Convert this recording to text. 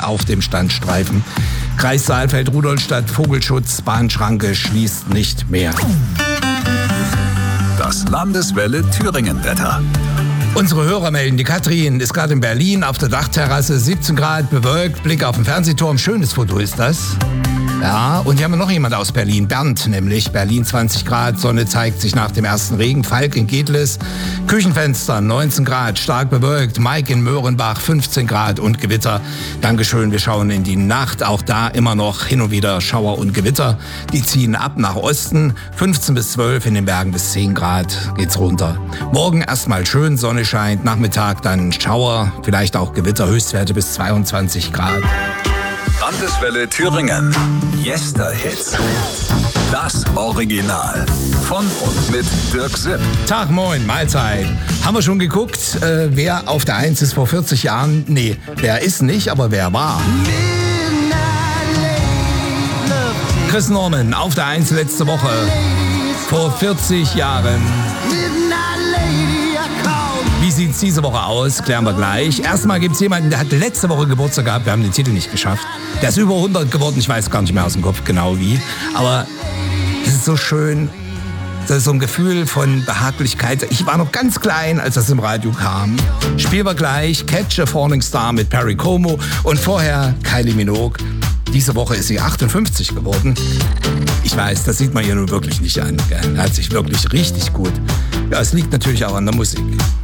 auf dem Standstreifen. Kreis Saalfeld-Rudolstadt, Vogelschutz, Bahnschranke schließt nicht mehr. Das Landeswelle Thüringen-Wetter. Unsere Hörer melden, die Katrin ist gerade in Berlin auf der Dachterrasse, 17 Grad, bewölkt, Blick auf den Fernsehturm. Schönes Foto ist das. Ja, und hier haben wir noch jemand aus Berlin, Bernd nämlich. Berlin 20 Grad, Sonne zeigt sich nach dem ersten Regen. Falk in Gedles, Küchenfenster 19 Grad, stark bewölkt. Mike in Möhrenbach 15 Grad und Gewitter. Dankeschön, wir schauen in die Nacht. Auch da immer noch hin und wieder Schauer und Gewitter. Die ziehen ab nach Osten, 15 bis 12, in den Bergen bis 10 Grad geht's runter. Morgen erstmal schön, Sonne scheint, Nachmittag dann Schauer, vielleicht auch Gewitter, Höchstwerte bis 22 Grad. Landeswelle Thüringen. Yester-Hits. Das Original. Von und mit Dirk Sipp. Tag, moin, Mahlzeit. Haben wir schon geguckt, wer auf der 1 ist vor 40 Jahren? Nee, wer ist nicht, aber wer war? Chris Norman auf der 1 letzte Woche. Vor 40 Jahren. Wie sieht's diese Woche aus? Klären wir gleich. Erstmal gibt's jemanden, der hat letzte Woche Geburtstag gehabt. Wir haben den Titel nicht geschafft. Der ist über 100 geworden. Ich weiß gar nicht mehr aus dem Kopf genau wie. Aber es ist so schön. Das ist so ein Gefühl von Behaglichkeit. Ich war noch ganz klein, als das im Radio kam. Spielen wir gleich Catch a Falling Star mit Perry Como. Und vorher Kylie Minogue. Diese Woche ist sie 58 geworden. Ich weiß, das sieht man ihr nun wirklich nicht an. Gell? Hat sich wirklich richtig gut. Ja, es liegt natürlich auch an der Musik.